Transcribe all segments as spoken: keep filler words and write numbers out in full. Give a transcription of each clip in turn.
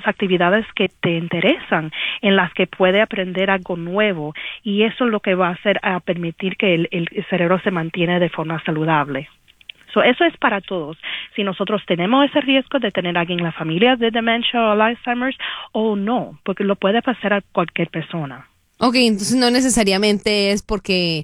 actividades que te interesan, en las que puede aprender algo nuevo, y eso es lo que va a hacer a permitir que el, el cerebro se mantiene de forma saludable. So, eso es para todos. Si nosotros tenemos ese riesgo de tener a alguien en la familia de demencia o Alzheimer's, o no, porque lo puede pasar a cualquier persona. Ok, entonces no necesariamente es porque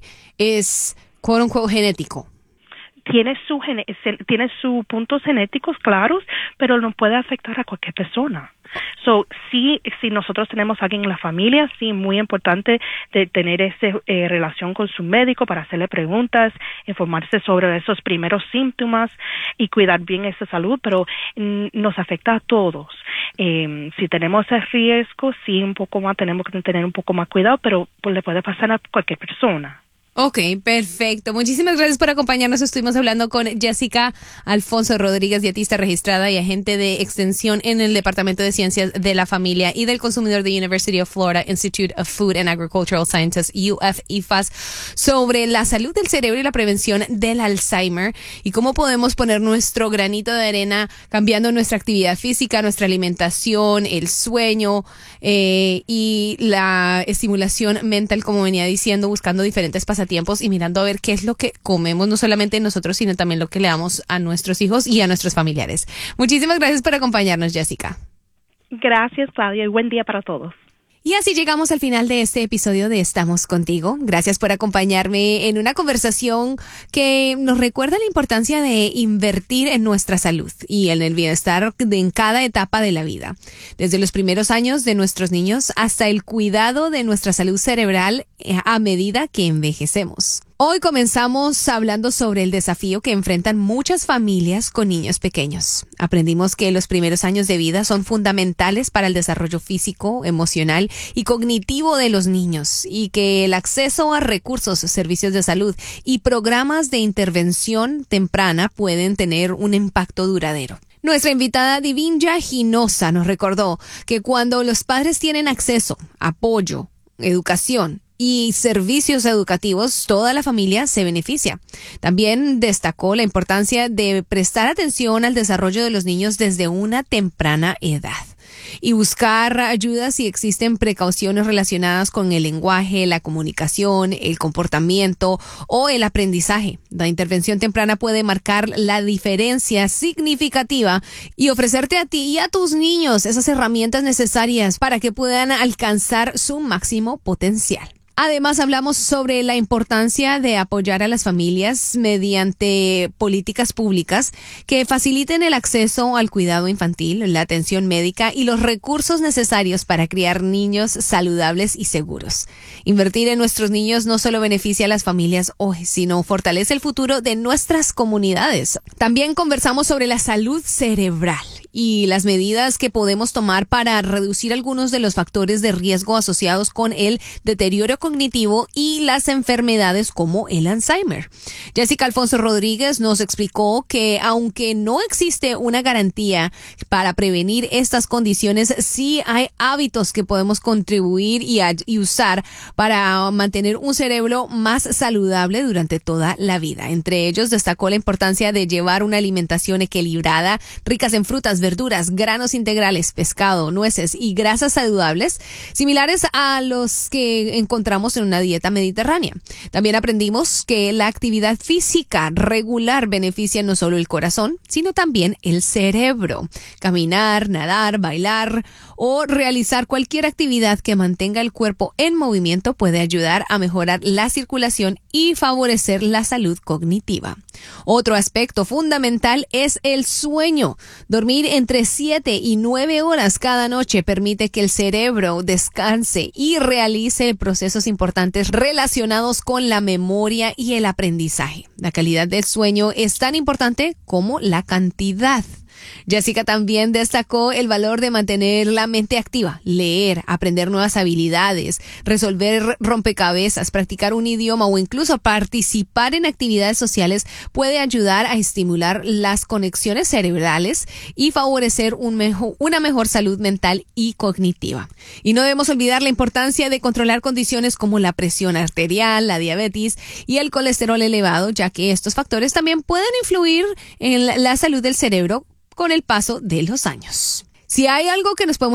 es quote unquote genético. Tiene su gene- tiene sus puntos genéticos claros, pero no puede afectar a cualquier persona. So, sí, si nosotros tenemos a alguien en la familia, sí, muy importante de tener esa eh, relación con su médico para hacerle preguntas, informarse sobre esos primeros síntomas y cuidar bien esa salud, pero mm, nos afecta a todos. Eh, si tenemos ese riesgo, sí, un poco más, tenemos que tener un poco más cuidado, pero pues, le puede pasar a cualquier persona. Ok, perfecto. Muchísimas gracias por acompañarnos. Estuvimos hablando con Jessica Alfonso Rodríguez, dietista registrada y agente de extensión en el Departamento de Ciencias de la Familia y del Consumidor de University of Florida Institute of Food and Agricultural Sciences, U F I F A S, sobre la salud del cerebro y la prevención del Alzheimer y cómo podemos poner nuestro granito de arena cambiando nuestra actividad física, nuestra alimentación, el sueño eh, y la estimulación mental, como venía diciendo, buscando diferentes pasatiempos y mirando a ver qué es lo que comemos, no solamente nosotros, sino también lo que le damos a nuestros hijos y a nuestros familiares. Muchísimas gracias por acompañarnos, Jessica. Gracias, Claudia, y buen día para todos. Y así llegamos al final de este episodio de Estamos Contigo. Gracias por acompañarme en una conversación que nos recuerda la importancia de invertir en nuestra salud y en el bienestar de, en cada etapa de la vida. Desde los primeros años de nuestros niños hasta el cuidado de nuestra salud cerebral a medida que envejecemos. Hoy comenzamos hablando sobre el desafío que enfrentan muchas familias con niños pequeños. Aprendimos que los primeros años de vida son fundamentales para el desarrollo físico, emocional y cognitivo de los niños y que el acceso a recursos, servicios de salud y programas de intervención temprana pueden tener un impacto duradero. Nuestra invitada Divinya Hinosa nos recordó que cuando los padres tienen acceso, apoyo, educación y servicios educativos, toda la familia se beneficia. También destacó la importancia de prestar atención al desarrollo de los niños desde una temprana edad y buscar ayuda si existen precauciones relacionadas con el lenguaje, la comunicación, el comportamiento o el aprendizaje. La intervención temprana puede marcar la diferencia significativa y ofrecerte a ti y a tus niños esas herramientas necesarias para que puedan alcanzar su máximo potencial. Además, hablamos sobre la importancia de apoyar a las familias mediante políticas públicas que faciliten el acceso al cuidado infantil, la atención médica y los recursos necesarios para criar niños saludables y seguros. Invertir en nuestros niños no solo beneficia a las familias hoy, sino fortalece el futuro de nuestras comunidades. También conversamos sobre la salud cerebral y las medidas que podemos tomar para reducir algunos de los factores de riesgo asociados con el deterioro cognitivo y las enfermedades como el Alzheimer. Jessica Alfonso Rodríguez nos explicó que aunque no existe una garantía para prevenir estas condiciones, sí hay hábitos que podemos contribuir y, a, y usar para mantener un cerebro más saludable durante toda la vida. Entre ellos destacó la importancia de llevar una alimentación equilibrada, ricas en frutas, verduras, granos integrales, pescado, nueces y grasas saludables, similares a los que encontramos en una dieta mediterránea. También aprendimos que la actividad física regular beneficia no solo el corazón, sino también el cerebro. Caminar, nadar, bailar o realizar cualquier actividad que mantenga el cuerpo en movimiento puede ayudar a mejorar la circulación y favorecer la salud cognitiva. Otro aspecto fundamental es el sueño. Dormir entre siete y nueve horas cada noche permite que el cerebro descanse y realice procesos importantes relacionados con la memoria y el aprendizaje. La calidad del sueño es tan importante como la cantidad. Jessica también destacó el valor de mantener la mente activa, leer, aprender nuevas habilidades, resolver rompecabezas, practicar un idioma o incluso participar en actividades sociales puede ayudar a estimular las conexiones cerebrales y favorecer un mejor, una mejor salud mental y cognitiva. Y no debemos olvidar la importancia de controlar condiciones como la presión arterial, la diabetes y el colesterol elevado, ya que estos factores también pueden influir en la salud del cerebro con el paso de los años. Si hay algo que nos podemos